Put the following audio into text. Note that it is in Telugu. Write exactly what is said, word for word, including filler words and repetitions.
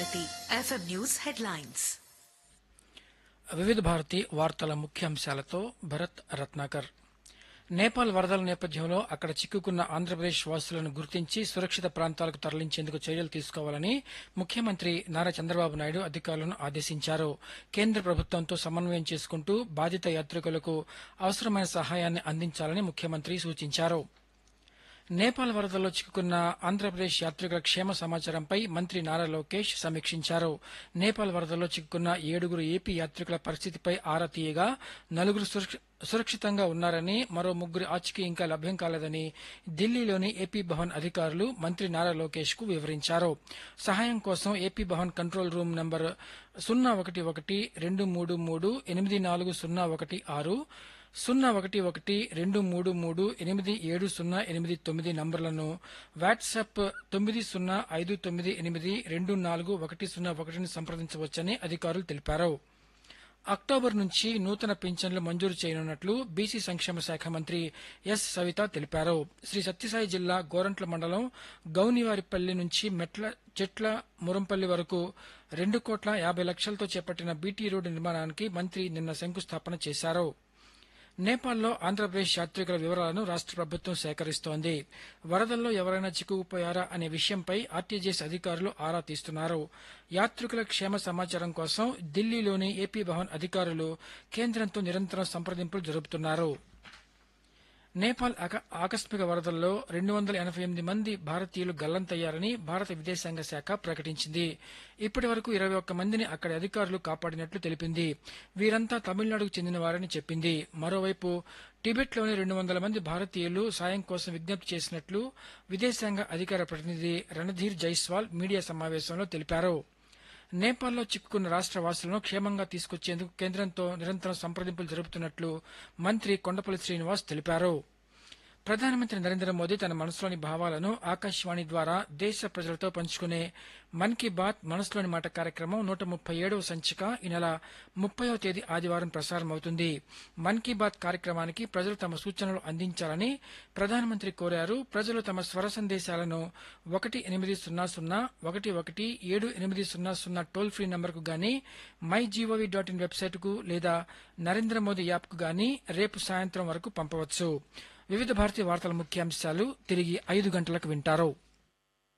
Bharati FM news headlines. వివిధ భారతి వార్తల ముఖ్యాంశాలతో భరత్ రత్నాకర్. నేపాల్ వరదల నేపథ్యంలో అక్కడ చిక్కుకున్న ఆంధ్రప్రదేశ్ వాసులను గుర్తించి సురక్షిత ప్రాంతాలకు తరలించేందుకు చర్యలు తీసుకోవాలని ముఖ్యమంత్రి నారా చంద్రబాబు నాయుడు అధికారులను ఆదేశించారు. కేంద్ర ప్రభుత్వంతో సమన్వయం చేసుకుంటూ బాధిత యాత్రికులకు అవసరమైన సహాయాన్ని అందించాలని ముఖ్యమంత్రి సూచించారు. నేపాల్ వరదల్లో చిక్కుకున్న ఆంధ్రప్రదేశ్ యాత్రికుల క్షేమ సమాచారంపై మంత్రి నారా లోకేష్ సమీక్షించారు. నేపాల్ వరదల్లో చిక్కుకున్న ఏడుగురు ఏపీ యాత్రికుల పరిస్థితిపై ఆరా తీయగా నలుగురు సురక్షితంగా ఉన్నారని, మరో ముగ్గురి ఆచూకీ ఇంకా లభ్యం కాలేదని ఢిల్లీలోని ఏపీ భవన్ అధికారులు మంత్రి నారా లోకేష్ కు వివరించారు. సహాయం కోసం AP Bhavan control room number సున్నా ఒకటి ఒకటి రెండు మూడు మూడు ఎనిమిది నాలుగు సున్నా ఒకటి ఆరు సున్నా ఒకటి ఒకటి రెండు మూడు మూడు ఎనిమిది ఏడు సున్నా ఎనిమిది తొమ్మిది నంబర్లను వాట్సాప్ తొమ్మిది సున్నా ఐదు తొమ్మిది ఎనిమిది రెండు నాలుగు ఒకటి సున్నా ఒకటిని సంప్రదించవచ్చని అధికారులు తెలిపారు. అక్టోబర్ నుంచి నూతన పింఛన్లు మంజూరు చేయనున్నట్లు బీసీ సంక్షేమ శాఖ మంత్రి ఎస్ సవిత తెలిపారు. శ్రీ సత్యసాయి జిల్లా గోరంట్ల మండలం గౌనివారిపల్లి నుంచి మెట్ల చెట్ల మురంపల్లి వరకు రెండు కోట్ల యాభై లక్షలతో చేపట్టిన బీటీ రోడ్డు నిర్మాణానికి మంత్రి నిన్న శంకుస్థాపన చేశారు. నేపాల్లో ఆంధ్రప్రదేశ్ యాత్రికుల వివరాలను రాష్ట్ర ప్రభుత్వం సేకరిస్తోంది. వరదల్లో ఎవరైనా చిక్కుకుపోయారా అనే విషయంపై ఆర్టీజీఎస్ అధికారులు ఆరా తీస్తున్నారు. యాత్రికుల క్షేమ సమాచారం కోసం ఢిల్లీలోని ఏపీ భవన్ అధికారులు కేంద్రంతో నిరంతరం సంప్రదింపులు జరుపుతున్నారు. నేపాల్ ఆకస్మిక వరదల్లో రెండు వందల ఎనభై ఎనిమిది మంది భారతీయులు గల్లంతయ్యారని భారత విదేశాంగ శాఖ ప్రకటించింది. ఇప్పటి వరకు ఇరవై ఒక్క మందిని అక్కడి అధికారులు కాపాడినట్లు తెలిపింది. వీరంతా తమిళనాడుకు చెందిన వారని చెప్పింది. మరోవైపు టిబెట్లోని రెండు వందల మంది భారతీయులు సాయం కోసం విజ్ఞప్తి చేసినట్లు విదేశాంగ అధికార ప్రతినిధి రణధీర్ జైస్వాల్ మీడియా సమావేశంలో తెలిపారు. నేపాల్లో చిక్కుకున్న రాష్ట్ర వాసులను క్షేమంగా తీసుకొచ్చేందుకు కేంద్రంతో నిరంతరం సంప్రదింపులు జరుపుతున్నట్లు మంత్రి కొండపల్లి శ్రీనివాస్ తెలిపారు. ప్రధానమంత్రి నరేంద్ర మోదీ తన మనసులోని భావాలను ఆకాశవాణి ద్వారా దేశ ప్రజలతో పంచుకునే మన్ కీ బాత్ మనసులోని మాట కార్యక్రమం నూట ముప్పై ఏడవ సంచిక ఈ నెల ముప్పైవ తేదీ ఆదివారం ప్రసారమవుతుంది. మన్ కీ బాత్ కార్యక్రమానికి ప్రజలు తమ సూచనలు అందించాలని ప్రధానమంత్రి కోరారు. ప్రజలు తమ స్వర సందేశాలను ఒకటి ఎనిమిది సున్నా సున్నా ఒకటి ఒకటి ఏడు ఎనిమిది సున్నా సున్నా టోల్ ఫ్రీ నంబర్కు గానీ, my GOV dot in website కు లేదా నరేంద్ర మోదీ యాప్ కు గానీ రేపు సాయంత్రం వరకు పంపవచ్చు. వివిధ భారతీయ వార్తల ముఖ్యాంశాలు తిరిగి ఐదు గంటలకు వింటారు.